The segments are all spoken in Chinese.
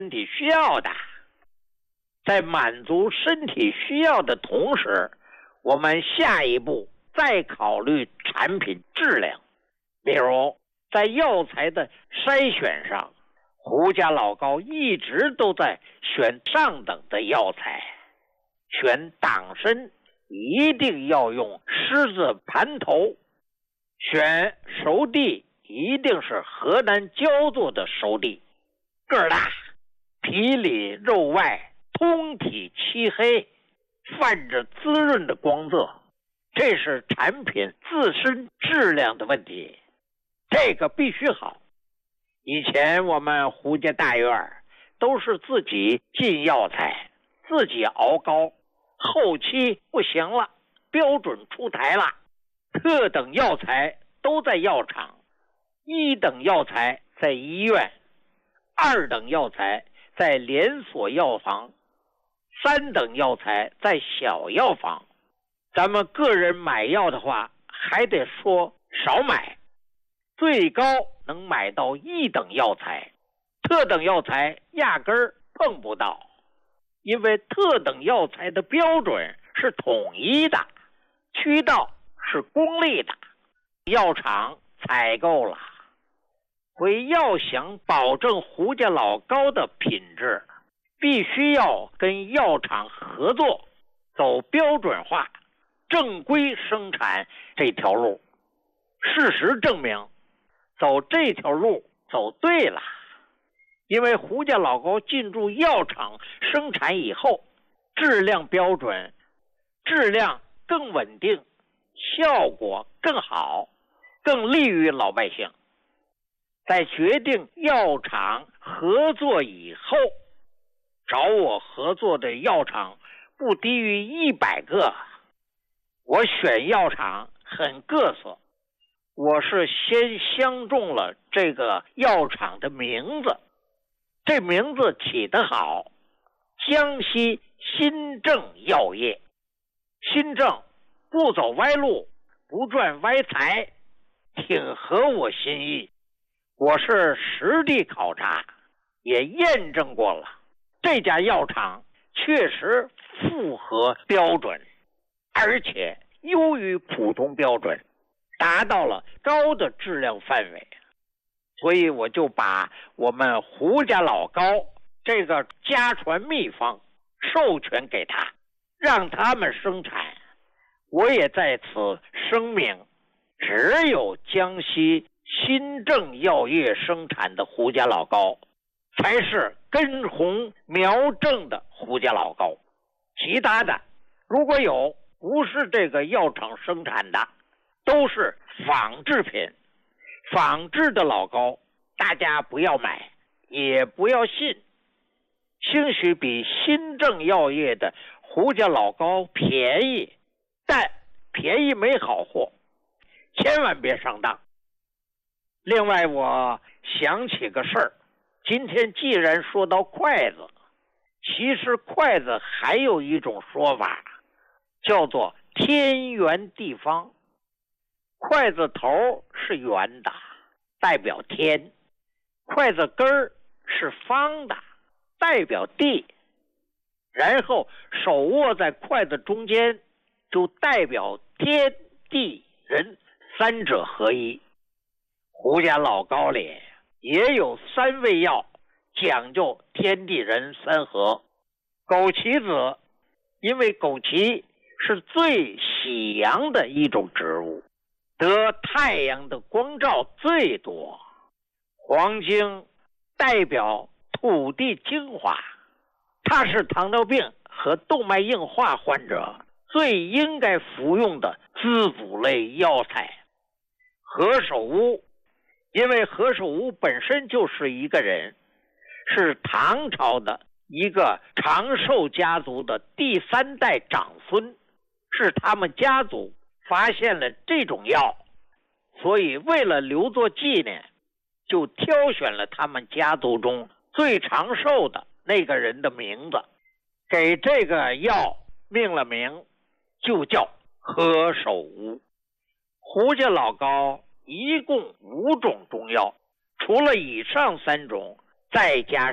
身体需要的。在满足身体需要的同时，我们下一步再考虑产品质量。比如在药材的筛选上，胡家老高一直都在选上等的药材，选党参一定要用狮子盘头，选熟地一定是河南焦作的熟地，个儿大，皮里肉外，通体漆黑，泛着滋润的光泽，这是产品自身质量的问题，这个必须好。以前我们胡家大院都是自己进药材，自己熬膏，后期不行了，标准出台了，特等药材都在药厂，一等药材在医院，二等药材在连锁药房，三等药材在小药房。咱们个人买药的话，还得说少买，最高能买到一等药材，特等药材压根儿碰不到，因为特等药材的标准是统一的，渠道是公立的，药厂采购了。所以要想保证胡家老高的品质，必须要跟药厂合作，走标准化正规生产这条路。事实证明走这条路走对了，因为胡家老高进驻药厂生产以后，质量标准，质量更稳定，效果更好，更利于老百姓。在决定药厂合作以后，找我合作的药厂不低于100个。我选药厂很各色，我是先相中了这个药厂的名字，这名字起得好，江西新政药业。新政不走歪路，不赚歪财，挺合我心意。我是实地考察，也验证过了，这家药厂确实符合标准，而且优于普通标准，达到了高的质量范围。所以我就把我们胡家老高这个家传秘方授权给他，让他们生产。我也在此声明，只有江西新政药业生产的胡家老高才是根红苗正的胡家老高，其他的如果有不是这个药厂生产的，都是仿制品。仿制的老高大家不要买，也不要信，兴许比新政药业的胡家老高便宜，但便宜没好货，千万别上当。另外我想起个事儿，今天既然说到筷子，其实筷子还有一种说法，叫做天圆地方。筷子头是圆的，代表天；筷子根儿是方的，代表地。然后手握在筷子中间，就代表天地人三者合一。胡家老高里也有3味药，讲究天地人三合。枸杞子，因为枸杞是最喜阳的一种植物，得太阳的光照最多。黄精代表土地精华，它是糖尿病和动脉硬化患者最应该服用的滋补类药材。何首乌，因为何首乌本身就是一个人，是唐朝的一个长寿家族的第3代长孙，是他们家族发现了这种药，所以为了留作纪念，就挑选了他们家族中最长寿的那个人的名字，给这个药命了名，就叫何首乌。胡家老高一共5种中药，除了以上3种，再加上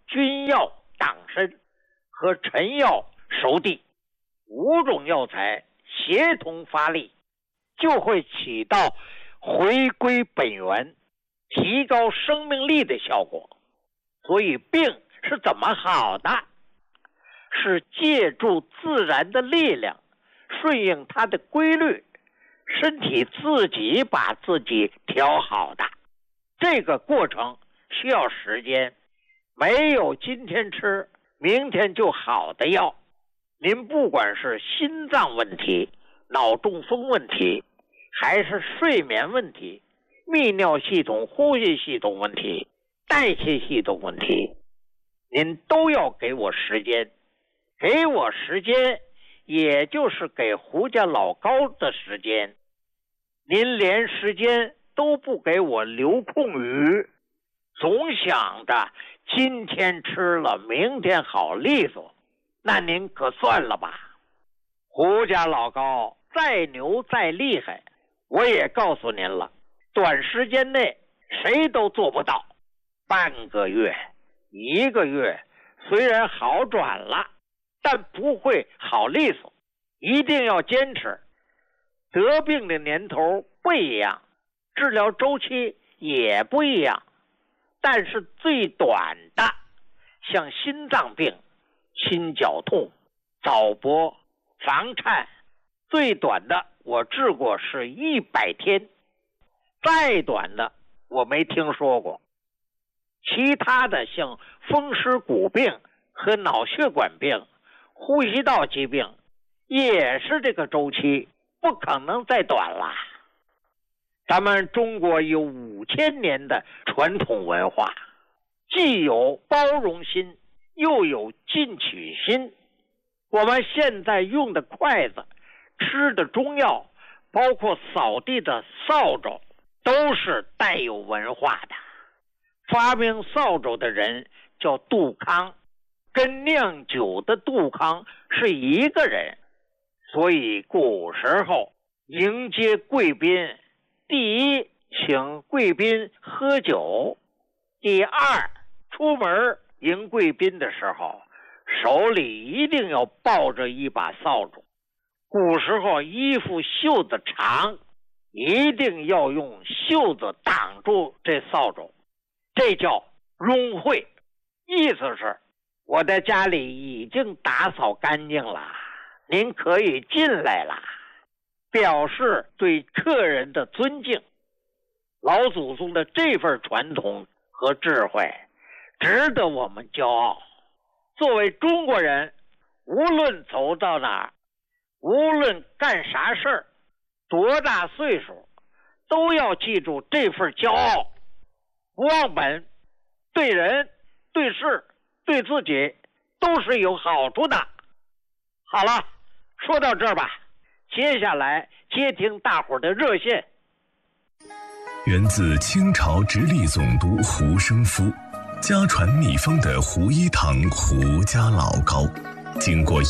君药党参和陈药熟地5种药材协同发力，就会起到回归本源、提高生命力的效果。所以病是怎么好的？是借助自然的力量，顺应它的规律，身体自己把自己调好的。这个过程需要时间，没有今天吃明天就好的药。您不管是心脏问题、脑中风问题，还是睡眠问题、泌尿系统、呼吸系统问题、代谢系统问题，您都要给我时间。给我时间，也就是给胡家老高的时间。您连时间都不给我留空余，总想着今天吃了明天好利索，那您可算了吧。胡家老高再牛再厉害，我也告诉您了，短时间内谁都做不到。半个月、1个月虽然好转了，但不会好利索，一定要坚持。得病的年头不一样，治疗周期也不一样，但是最短的，像心脏病、心绞痛、早搏、房颤，最短的我治过是100天，再短的我没听说过。其他的像风湿骨病和脑血管病、呼吸道疾病，也是这个周期，不可能再短了。咱们中国有5000年的传统文化，既有包容心，又有进取心。我们现在用的筷子、吃的中药，包括扫地的扫帚，都是带有文化的。发明扫帚的人叫杜康，跟酿酒的杜康是一个人。所以古时候迎接贵宾，第一，请贵宾喝酒；第二，出门迎贵宾的时候，手里一定要抱着一把扫帚。古时候衣服袖子长，一定要用袖子挡住这扫帚，这叫拥会，意思是我的家里已经打扫干净了，您可以进来了，表示对客人的尊敬。老祖宗的这份传统和智慧值得我们骄傲。作为中国人，无论走到哪儿，无论干啥事儿，多大岁数，都要记住这份骄傲，不忘本，对人、对事、对自己都是有好处的。好了，说到这儿吧，接下来接听大伙儿的热线。 源自清朝直隶总督胡生夫，家传秘方的胡一堂胡家老膏，经过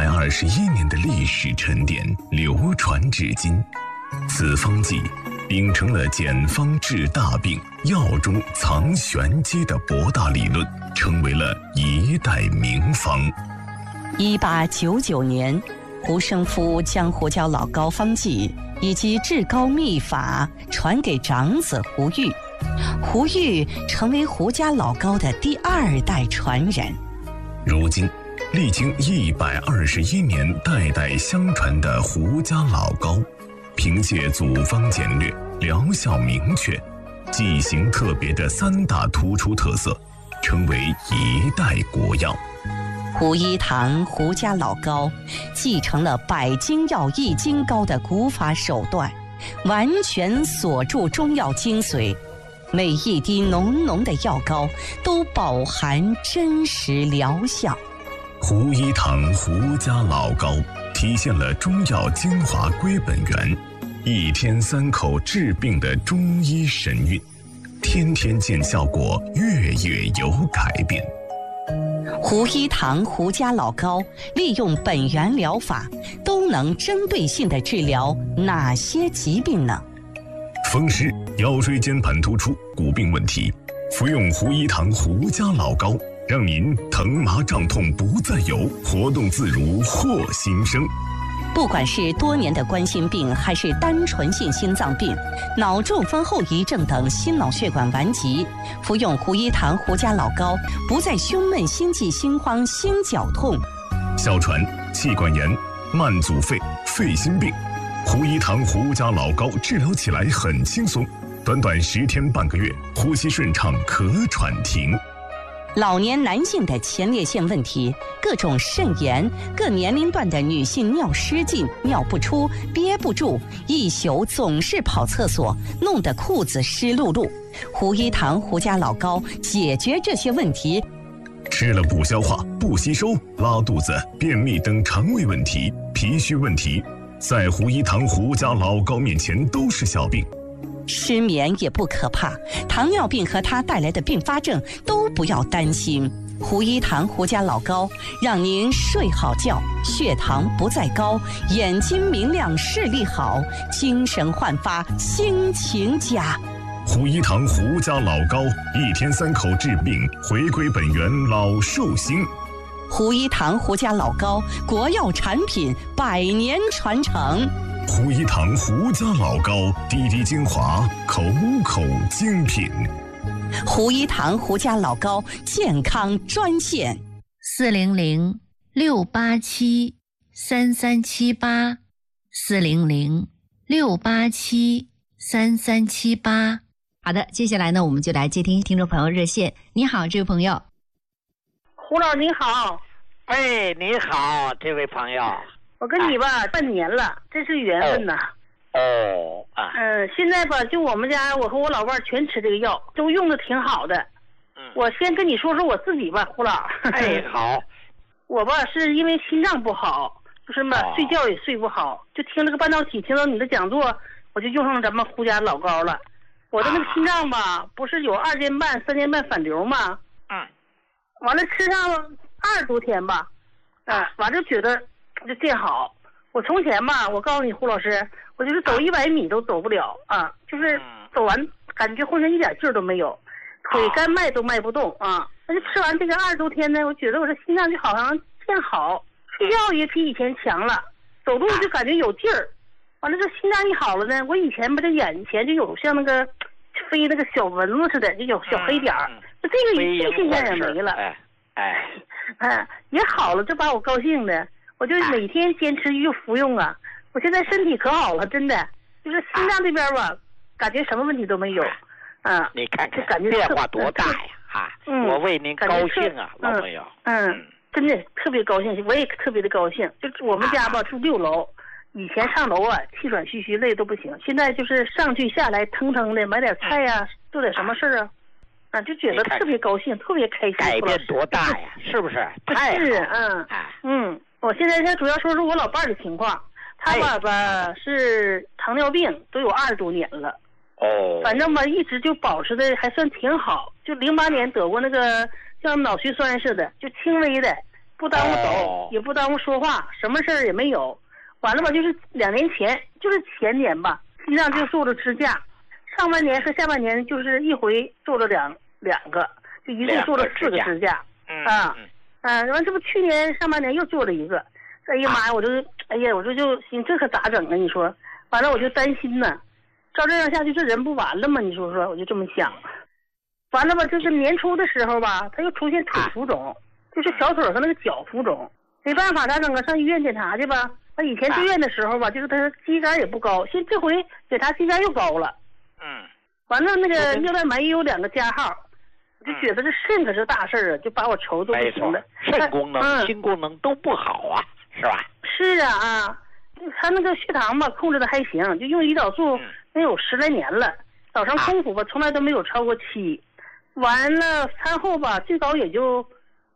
121年的历史沉淀，流传至今。此方剂秉承了简方治大病、药中藏玄机的博大理论，成为了一代名方。 1899年，胡生夫将胡椒老膏方剂以及治膏秘法传给长子胡玉，胡玉成为胡家老膏的第2代传人。 如今，历经121年代代相传的胡家老膏，凭借组方简略、疗效明确、剂型特别的3大突出特色，成为一代国药。 胡一堂胡家老膏继承了百金药易筋膏的古法手段，完全锁住中药精髓，每一滴浓浓的药膏都饱含真实疗效。 胡一堂胡家老膏体现了中药精华归本源，1天3口治病的中医神韵，天天见效果，月月有改变。 胡一堂胡家老膏利用本源疗法，都能针对性地治疗哪些疾病呢？ 风湿、腰椎间盘突出、骨病问题，服用胡一堂胡家老膏， 让您疼麻胀痛不再有，活动自如获新生。 不管是多年的冠心病，还是单纯性心脏病、脑中风后遗症等心脑血管顽疾，服用胡一堂胡家老膏，不再胸闷、心悸、心慌、心绞痛。 哮喘、气管炎、慢阻肺、肺心病，胡一堂胡家老膏治疗起来很轻松，短短10天半个月，呼吸顺畅，咳喘停。 老年男性的前列腺问题，各种肾炎，各年龄段的女性尿失禁、尿不出、憋不住，一宿总是跑厕所，弄得裤子湿漉漉。胡一堂胡家老膏解决这些问题。 吃了不消化、不吸收、拉肚子、便秘等肠胃问题、脾虚问题，在胡一堂胡家老膏面前都是小病。 失眠也不可怕，糖尿病和它带来的并发症都不要担心。胡一堂胡家老膏让您睡好觉，血糖不再高，眼睛明亮，视力好，精神焕发，心情佳。 胡一堂胡家老膏，1天3口治病，回归本源，老寿星。 胡一堂胡家老膏，国药产品，100年传承。 胡一堂胡家老膏，滴滴精华，口口精品。 胡一堂胡家老膏健康专线 400-687-3378，400-687-3378。好的，接下来呢，我们就来接听听众朋友热线。你好，这位朋友。 胡老你好。 哎，你好，这位朋友。 我跟你吧，半年了，真是缘分呐。现在吧，就我们家，我和我老伴全吃这个药，都用的挺好的。我先跟你说说我自己吧，胡老。 哎，好。 我吧是因为心脏不好，就是嘛，睡觉也睡不好，就听这个半导体，听到你的讲座，我就用上咱们胡家老膏了。我的那个心脏吧，不是有2间半、3间半反流吗？完了吃上20多天吧，完了觉得就见好。我从前吧，我告诉你胡老师，我就是走100米都走不了啊，就是走完感觉浑身一点劲儿都没有，腿干迈都迈不动啊。那就吃完这个20多天呢，我觉得我这心脏就好像见好，睡觉也比以前强了，走路就感觉有劲儿。完了这心脏一好了呢，我以前吧这眼前就有像那个飞那个小蚊子似的，就有小黑点儿，这个现象也没了。也好了，这把我高兴的。我就每天坚持就服用啊，我现在身体可好了，真的，就是心脏这边吧，感觉什么问题都没有， 你看看， 感觉变化多大呀！我为您高兴啊，老朋友。 真的特别高兴，我也特别的高兴。就是我们家吧住6楼，以前上楼啊气喘吁吁累都不行，现在就是上去下来腾腾的，买点菜呀，做点什么事儿啊，就觉得特别高兴，特别开心。 改变多大呀？是不是？太好。 我现在先主要说说我老伴儿的情况，他吧是糖尿病，都有20多年了。反正吧一直就保持的还算挺好，就08年得过那个像脑血栓似的，就轻微的，不耽误走，也不耽误说话，什么事儿也没有。完了吧，就是2年前，就是前年吧，心脏就做了支架，上半年和下半年就是一回做了两个，就一共做了4个支架。完这不去年上半年又做了一个，哎呀妈呀，我这就心这可咋整啊？你说，完了我就担心呢，照这样下去这人不完了吗？你说说，我就这么想。完了吧，就是年初的时候吧，他又出现腿浮肿，就是小腿和那个脚浮肿，没办法，咋整啊？上医院检查去吧。他以前住院的时候吧，就是他肌酐也不高，现这回检查肌酐又高了。完了那个尿蛋白也有2个加号。就觉得这肾可是大事儿啊，就把我愁都不行了。 肾功能、心功能都不好啊，是吧？ 是啊，他那个血糖吧控制的还行，就用胰岛素能有10来年了，早上空腹吧从来都没有超过7，完了餐后吧最高也就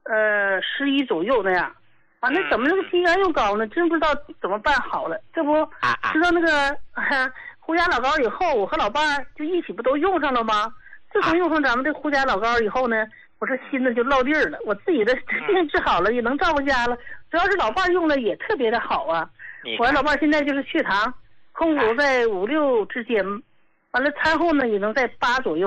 11左右那样。完了怎么那个肌酐又高呢？真不知道怎么办好了。这不知道那个胡家老膏以后，我和老伴儿就一起不都用上了吗？自从用上咱们这胡家老膏以后呢，我这心呢就落地儿了，我自己的病治好了，也能照顾家了。主要是老伴儿用了也特别的好啊。我老伴儿现在就是血糖空腹在5、6之间，完了餐后呢也能在8左右，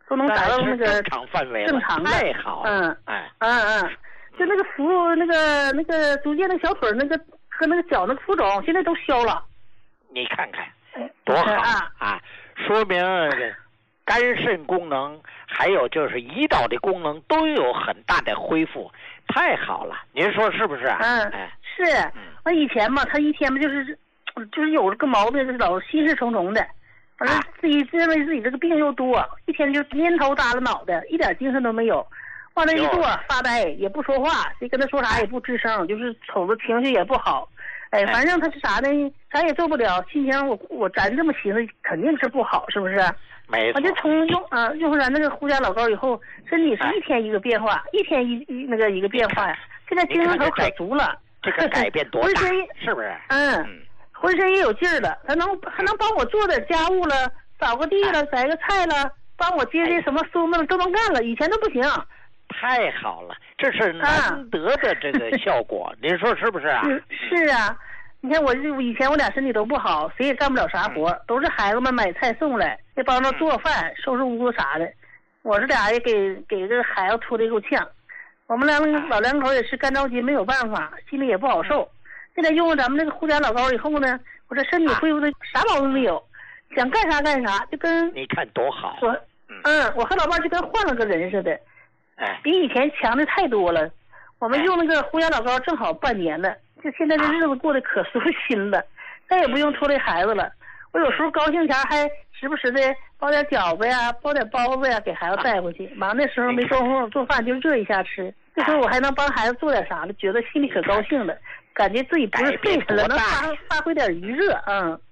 都能达到那个正常范围了， 正常的。 太好了。 就那个那个逐渐的小腿那个和那个脚那个浮肿，现在都消了。 你看看，多好啊！说明肝肾功能还有就是胰岛的功能都有很大的恢复，太好了。您说是不是啊？ 是。完以前嘛，他一天嘛就是有个毛病，就是老心事重重的，反正自己认为自己这个病又多，一天就蔫头耷拉脑袋，一点精神都没有。往那一坐发呆，也不说话，谁跟他说啥也不吱声，就是瞅着情绪也不好。反正他是啥呢？啥也做不了，心情咱这么寻思肯定是不好，是不是？ 没错。 我就从用上咱那个胡家老膏以后，身体是一天一个变化，一天一个变化呀。现在精神头可足了， 这个改变多大？是不是？ 浑身也有劲儿了，还能帮我做点家务了，扫个地了，摘个菜了，帮我接什么孙子都能干了，以前都不行。 太好了，这是难得的这个效果，您说是不是啊？ 是啊，你看以前我俩身体都不好，谁也干不了啥活，都是孩子们买菜送来，也帮着做饭、收拾屋啥的。我这俩也给这个孩子拖得一够呛。我们老两口也是干着急，没有办法，心里也不好受。现在用了咱们这个胡家老膏以后呢，我这身体恢复的啥毛病没有，想干啥干啥，就跟你看多好。 我和老伴就跟换了个人似的。比以前强的太多了。我们用那个胡家老膏正好半年了，就现在这日子过得可舒心了，再也不用拖累孩子了。我有时候高兴前还时不时的包点饺子呀，包点包子呀，给孩子带回去。忙的时候没工夫做饭，就热一下吃。这时候我还能帮孩子做点啥了，觉得心里可高兴了，感觉自己不是废人了，能发挥点余热。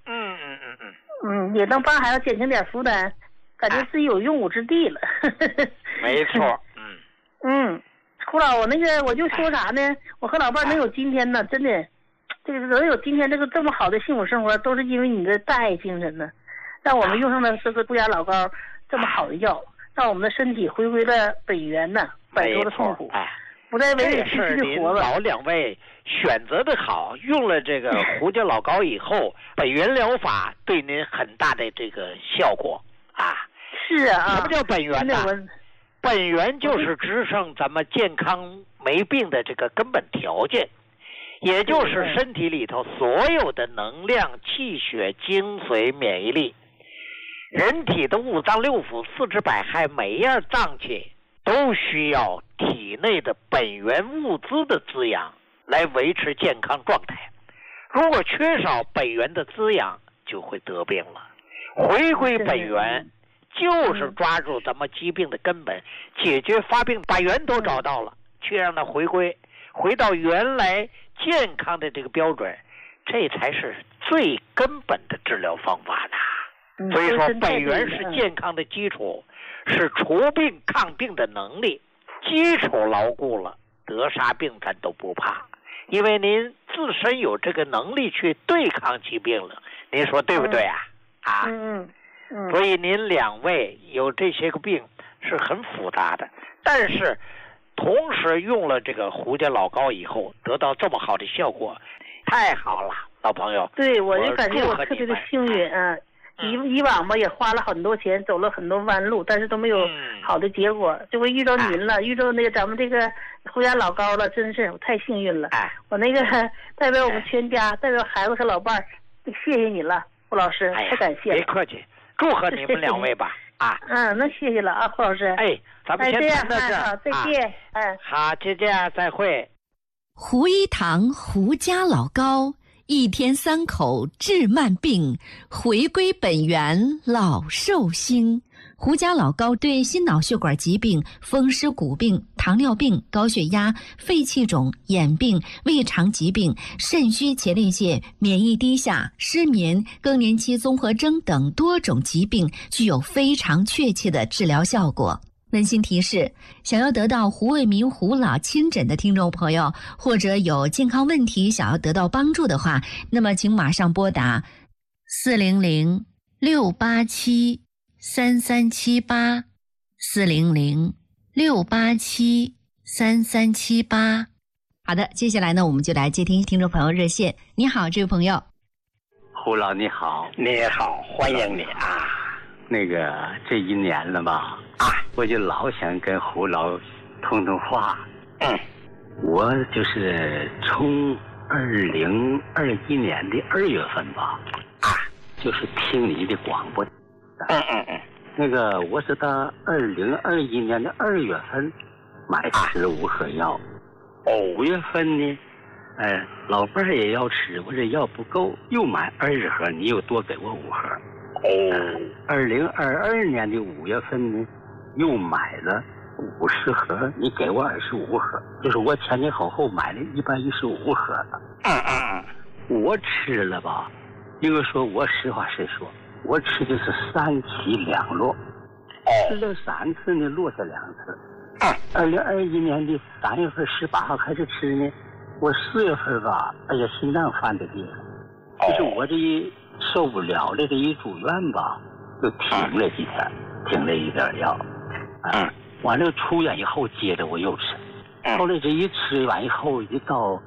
也能帮孩子减轻点负担，感觉自己有用武之地了。 没错。 胡老，我就说啥呢？我和老伴能有今天呢，真的，这个能有今天这么好的幸福生活，都是因为你的大爱精神呢，让我们用上了这个胡家老膏这么好的药，让我们的身体回归了本源呢，摆脱了痛苦，不再委委屈屈的活了。 老两位选择的好，用了这个胡家老膏以后，本源疗法对您很大的这个效果啊。 是啊。 什么叫本源呢？本源就是支撑咱们健康没病的这个根本条件，也就是身体里头所有的能量、气血、精髓、免疫力。人体的五脏六腑、四肢百骸，每一样脏器都需要体内的本源物资的滋养来维持健康状态。如果缺少本源的滋养，就会得病了。回归本源就是抓住咱们疾病的根本，解决发病，把源头找到了，去让它回到原来健康的这个标准，这才是最根本的治疗方法呢。所以说本源是健康的基础，是除病抗病的能力，基础牢固了，得啥病咱都不怕，因为您自身有这个能力去对抗疾病了，您说对不对啊？所以您两位有这些个病是很复杂的，但是同时用了这个胡家老膏以后，得到这么好的效果，太好了，老朋友。 对，我就感觉我特别的幸运啊。以往吧也花了很多钱，走了很多弯路，但是都没有好的结果。这回遇到您了，遇到咱们这个胡家老膏了，真是我太幸运了。我代表我们全家，代表孩子和老伴儿，谢谢你了，胡老师，太感谢了。 别客气。祝贺你们两位吧！ 那谢谢了啊，胡老师。 咱们先谈到这儿。 好，再见。 好，再见，再会。 胡一堂胡家老膏，一天3口治慢病，回归本源老寿星。胡家老膏对心脑血管疾病、风湿骨病、糖尿病、高血压、肺气肿、眼病、胃肠疾病、肾虚前列腺、免疫低下、失眠、更年期综合征等多种疾病具有非常确切的治疗效果。温馨提示：想要得到胡卫民胡老亲诊的听众朋友，或者有健康问题想要得到帮助的话，那么请马上拨打400-687-3378，400-687-3378。好的，接下来呢，我们就来接听众朋友热线。你好，这位朋友。 胡老你好。 你好，欢迎你啊。 那个这一年了吧，我就老想跟胡老通通话。我就是从2021年的2月份吧，就是听你的广播。那个我是到2021年的2月份买15盒药，5月份呢，老伴儿也要吃，我这药不够，又买20盒，你又多给我5盒。2022年的5月份呢，又买了50盒，你给我25盒，就是我前前后后买了115盒了。我吃了吧，应该说我实话实说，我吃的是3起2落，吃了3次呢，落下2次。2021年的3月份18号开始吃呢，我4月份吧，哎呀，心脏犯的病，就是我这一受不了了，这一住院吧，就停了几天，停了一点药。完了出院以后，接着我又吃。后来这一吃完以后，一到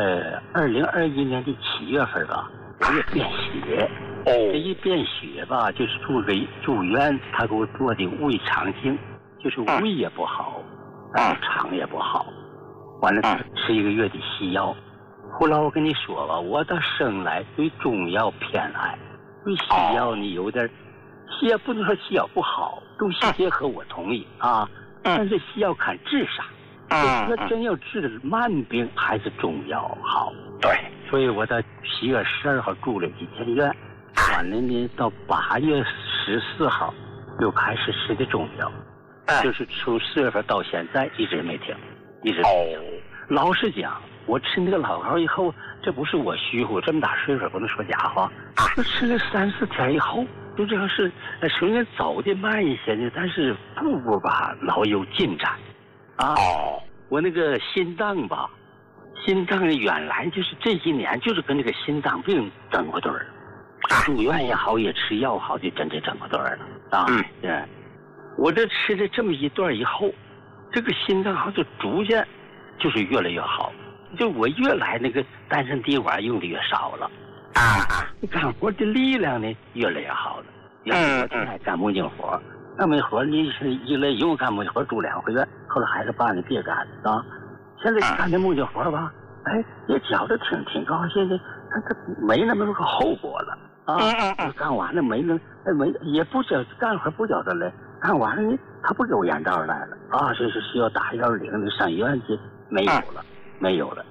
2021年的7月份吧，我也便血。这一便血吧，就是住院，他给我做的胃肠镜，就是胃也不好，肠也不好。完了吃1个月的西药。后来我跟你说吧，我到生来对中药偏爱，对西药呢有点，西药不能说西药不好，中西结合我同意啊。但是西药看治啥，那真要治的慢病还是中药好。对，所以我到7月12号住了几天院，完了呢到8月14号又开始吃的中药，就是从4月份到现在一直没停，一直没停。老实讲，我吃那个老膏以后，这不是我虚乎，这么大岁数不能说假话。我吃了3、4天以后，就这样是虽然走的慢一些呢，但是步步吧老有进展。我那个心脏吧，心脏原来就是这几年就是跟这个心脏病整过对儿，住院也好，也吃药好，就真正整过对儿了对，我这吃了这么一段以后，这个心脏好像就逐渐就是越来越好。就我越来那个丹参滴管用的越少了，干活的力量呢越来越好了。原来我挺爱干木匠活，干木匠活你是一来用干木匠活住2回月，后来孩子爸你别干啊。现在干这木匠活吧，也觉得挺高兴的，他没那么个后果了干完了没也不叫干活不叫他来，干完了呢他不给我眼罩来了这是需要打110的上医院去，没有了。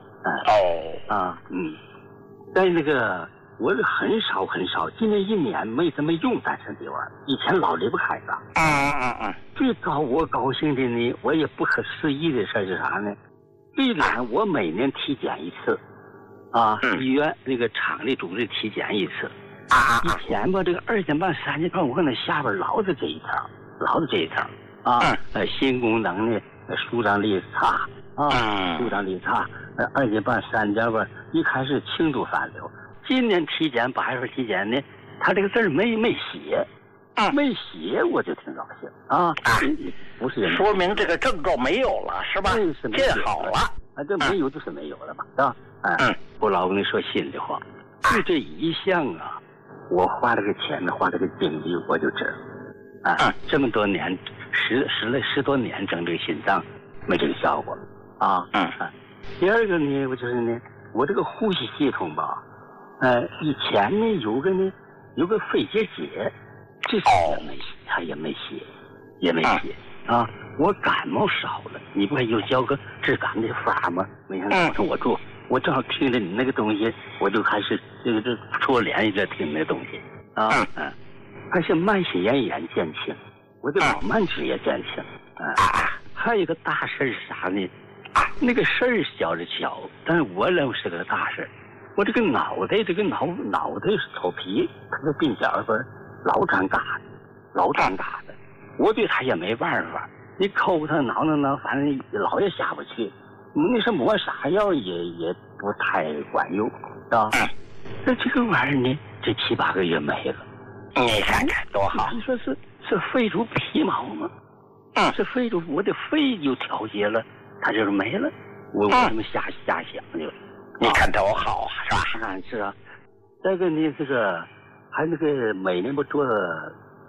在那个我很少，今年1年没怎么用丹参滴丸，以前老离不开它。最我高兴的呢，我也不可思议的事是啥呢？这年我每年体检一次，医院那个厂里组织体检一次。以前吧，这个2点半、3点半，我可能下边老是这一条，心功能呢，舒张力差。舒张力差，2点半、3点半，一开始轻度反流。今年体检8月份体检呢，他这个字没写，没写我就挺高兴不是说明这个症状没有了是吧？这好了这没有就是没有了嘛，是吧？我老跟你说心里话，就这一项我花了个钱花了个精力，我就知道这么多年10多年整这个心脏没这个效果。第二个呢，我就是呢，我这个呼吸系统吧，以前呢有个肺结节，这次也没写我感冒少了，你不还有教个治感的法吗？没想到我正好听着你那个东西，我就开始这戳脸一直听那东西而且慢性咽炎减轻，我的老慢支也减轻还有一个大事是啥呢？那个事儿小是小，但是我认为是个大事。我这个脑袋头皮，它的鬓角分老长疙瘩，我对他也没办法。你抠他挠，反正老也下不去。那是抹啥药也不太管用，是吧？那这个玩意儿呢，这7、8个月没了。 你看看多好！ 你说是肺出皮毛吗？是肺出我的肺就调节了。他就是没了，我这么瞎想就， 你看多好是吧？ 是啊。再个呢，这个还那个每年不做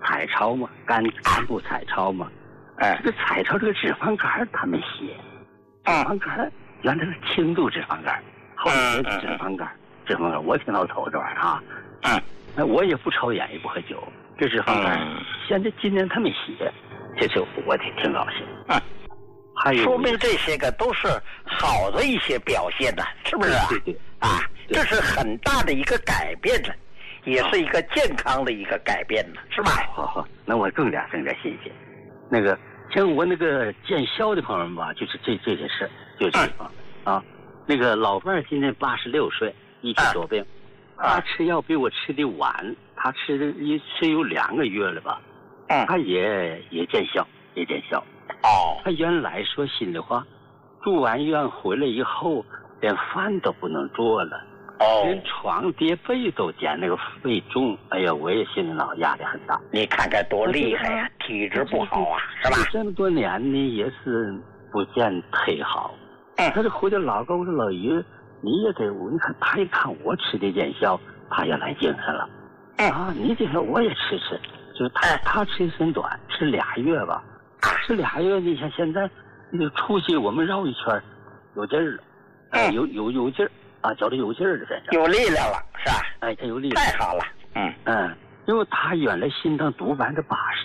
彩超嘛，肝部彩超嘛。这个彩超这个脂肪肝他没写，脂肪肝原来是轻度脂肪肝，后来是脂肪肝。脂肪肝我挺老头这玩意儿啊。我也不抽烟也不喝酒，这脂肪肝现在今年他没写，这就我挺高兴。还有说明这些个都是好的一些表现呢，是不是啊？ 对这是很大的一个改变呢，也是一个健康的一个改变呢，是吧？ 好，那我更加新鲜。那个像我那个见肖的朋友们吧，就是这件事，就是这地方啊。那个老伴儿今年86岁，一体多病，他吃药比我吃的晚，他吃有2个月了吧？他也见效。他原来说心里话，住完院回来以后，连饭都不能做了，连床叠被都减那个肺重。哎呀，我也心里脑压力很大。 你看看多厉害呀，体质不好啊，是吧？ 这么多年呢，也是不见忒好。他这回来老高说老爷，你也得你看他一看我吃的见效，他也来精神了。你这说我也吃，就是他吃时间短，吃2月吧。吃2月，你像现在那个出去我们绕一圈，有劲儿了，有劲儿啊，觉得有劲儿了，身上有力量了，是吧？ 他有力量， 太好了。 因为他原来心脏毒80%，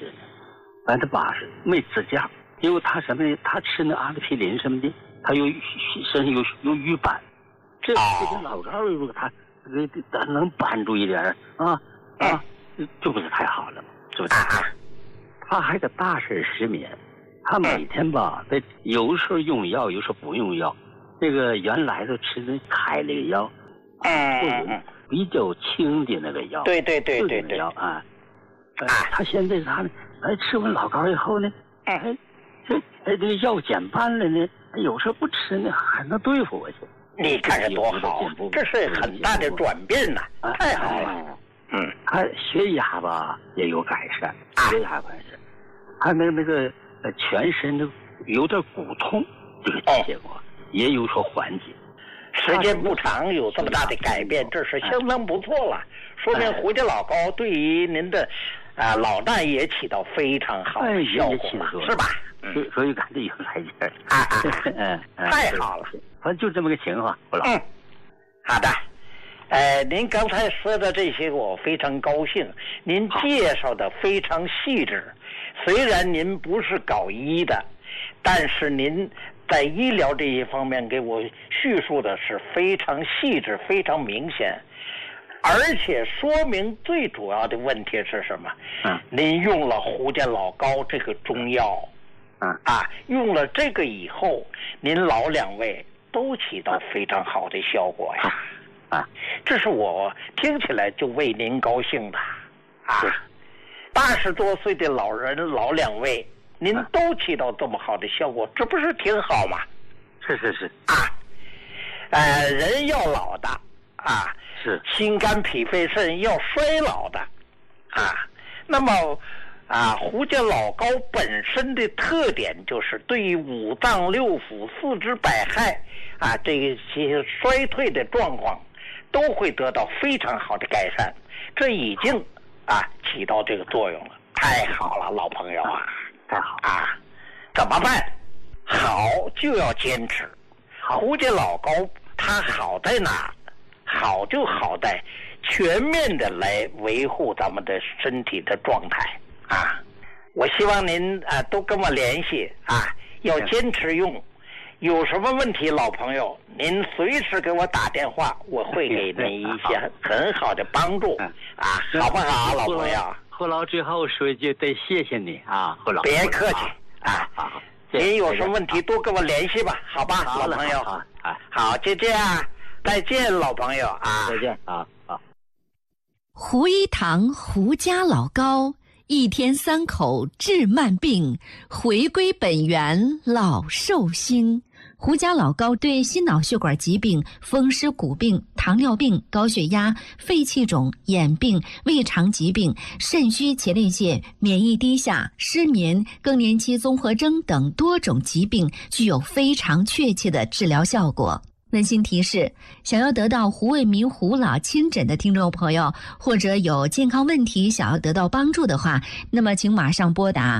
没支架，因为他什么呢？他吃那阿司匹林什么的，他身上有瘀斑，这个老高如果他能帮助一点就不是太好了，是不是？他还个大事失眠，他每天吧，有时候用药，有时候不用药。这个原来都吃那开那个药，比较轻的那个药。对， 药他现在他吃完老高以后呢，这个药减半了呢，有时候不吃呢，还能对付我去。 你看看多好，这是很大的转变呐，太好了。 他血压吧也有改善，血压改善，他那个全身的有点骨痛，这个结果也有所缓解。 时间不长，有这么大的改变，这是相当不错了。说明胡家老高对于您的老伴也起到非常好的效果，是吧？ 所以感觉有来劲儿。 太好了， 反正就这么个情况，胡老。 好的。您刚才说的这些我非常高兴，您介绍的非常细致。虽然您不是搞医的，但是您在医疗这一方面给我叙述的是非常细致，非常明显，而且说明最主要的问题是什么？您用了胡家老高这个中药，用了这个以后，您老2位都起到非常好的效果呀。这是我听起来就为您高兴的80多岁的老人老2位，您都起到这么好的效果，这不是挺好吗？ 是人要老的是心肝脾肺肾要衰老的那么胡家老高本身的特点就是对于5脏6腑4肢百骸这些衰退的状况都会得到非常好的改善，这已经起到这个作用了，太好了，老朋友太好怎么办？好就要坚持。胡家老高他好在哪？好就好在全面的来维护咱们的身体的状态我希望您都跟我联系要坚持用。有什么问题，老朋友，您随时给我打电话，我会给您一些很好的帮助好不好，老朋友？ 胡老最后说一句，得谢谢你胡老。 别客气好，您有什么问题多跟我联系吧，好吧，老朋友。好，就这样，再见，老朋友再见胡一堂胡家老高1天3口治慢病，回归本源老寿星。胡家老高对心脑血管疾病、风湿骨病、糖尿病、高血压、肺气肿、眼病、胃肠疾病、肾虚前列腺、免疫低下、失眠、更年期综合征等多种疾病具有非常确切的治疗效果。 温馨提示：想要得到胡卫民胡老亲诊的听众朋友，或者有健康问题想要得到帮助的话，那么请马上拨打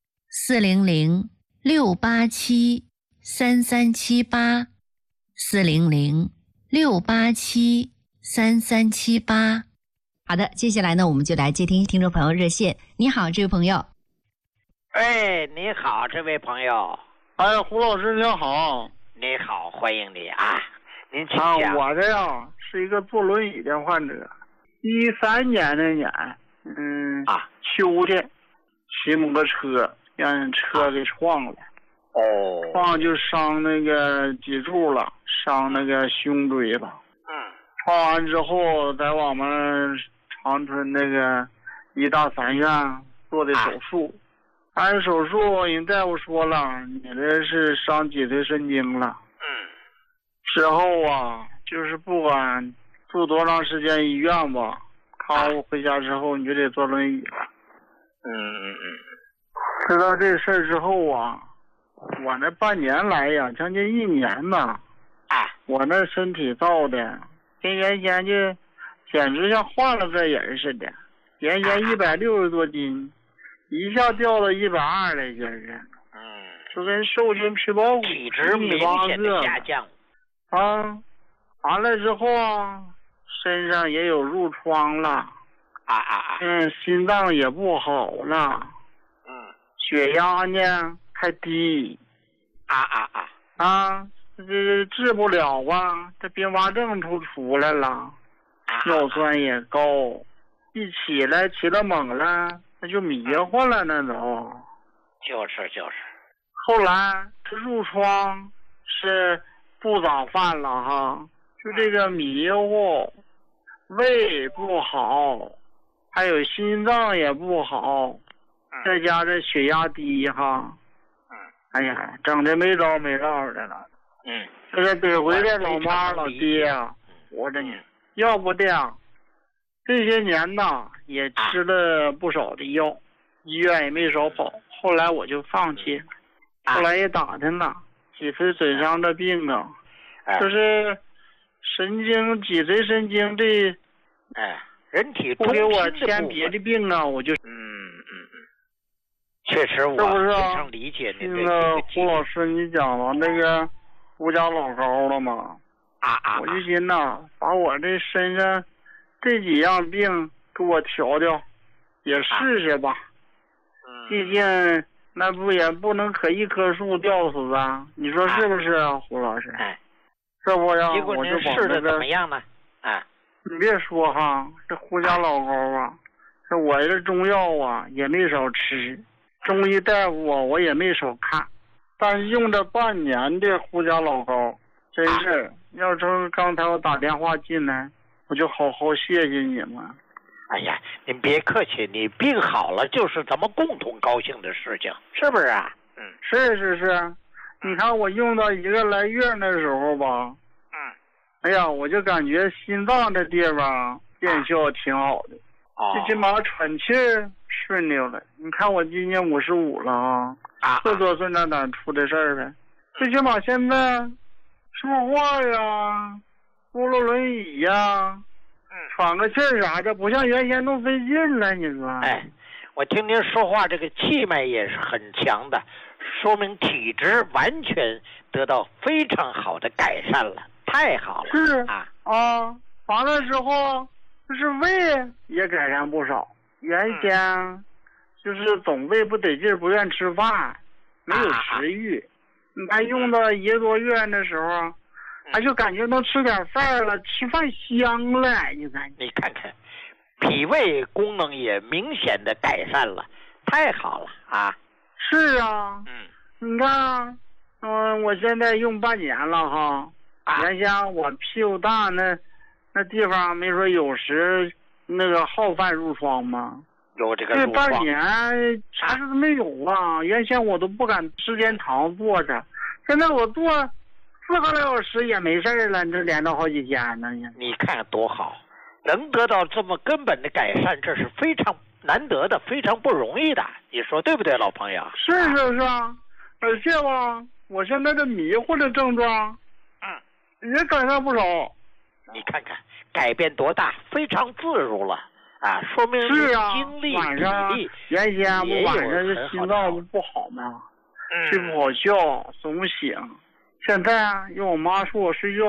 400-687-3378，400-687-3378。好的，接下来呢，我们就来接听众朋友热线。你好，这位朋友。 哎，你好，这位朋友。 哎，胡老师您好。 你好，欢迎你啊！您请讲。 我这样是一个坐轮椅的患者。13年那年，秋天骑摩托车让人车给撞了。撞就伤那个脊柱了，伤那个胸椎了。撞完之后，在我们长春那个医大3院做的手术。按手术，人大夫说了，你这是伤脊髓神经了。之后啊，就是不管住多长时间医院吧，康复回家之后，你就得坐轮椅了。知道这事儿之后啊，我那半年来呀，将近1年呐，我那身体造的跟原先就简直像换了个人似的，原先160多斤。一下掉到120来劲儿，就跟瘦身皮包骨， 体质明显的下降。 完了之后啊，身上也有褥疮了，心脏也不好了，血压呢还低，这治不了啊，这并发症出来了，尿酸也高，一起来猛了。那就迷糊了，那都。 就是。 后来这褥疮是不早犯了哈，就这个迷糊，胃不好，还有心脏也不好，再加这血压低哈。哎呀，整的没着没落的了。这个得回这老妈老爹啊，活着呢。要不这样。这些年呐，也吃了不少的药，医院也没少跑。后来我就放弃了，后来也打听了，脊髓损伤的病啊，就是脊髓神经这， 人体不给我添别的病啊，我就确实我非常理解您的这个。 胡老师，你讲了那个胡家老高了吗？我就寻呐，把我这身上这几样病给我调调，也试试吧。毕竟那也不能可一棵树吊死啊，你说是不是啊，胡老师？这不呀， 结果您试的怎么样呢？ 你别说哈，这胡家老高啊，这我这中药啊也没少吃，中医大夫啊我也没少看，但是用这半年的胡家老高，真是要说刚才我打电话进来。我就好好谢谢你们。 哎呀，您别客气，你病好了就是咱们共同高兴的事情，是不是啊？ 是。你看我用到1个来月的时候吧，哎呀，我就感觉心脏这地方见效挺好的，最起码喘气顺溜了。你看我今年55了40多岁那哪出的事儿呗？最起码现在说话呀。扶了轮椅呀，喘个气儿啥的，不像原先那么费劲了。你说？ 我听您说话，这个气脉也是很强的，说明体质完全得到非常好的改善了，太好了。 是完了之后，就是胃也改善不少。原先就是总胃不得劲，不愿吃饭，没有食欲。你看用到1个多月的时候。就感觉能吃点饭了，吃饭香了。 你看看，脾胃功能也明显的改善了，太好了啊！ 是啊，你看，我现在用半年了哈。原先我屁股大那地方没说有时那个好犯褥疮吗？ 有这个这半年啥事都没有啊！原先我都不敢时间长坐着，现在我坐4个来小时也没事了，这连到好几天呢。 你看多好，能得到这么根本的改善，这是非常难得的，非常不容易的。你说对不对，老朋友？ 是啊，而且吧，我现在这迷糊的症状， 也改善不少。 你看看改变多大，非常自如了啊！说明是啊， 精力晚上原先不晚上这心脏不好吗？睡不好觉，总醒。现在用我妈说我睡觉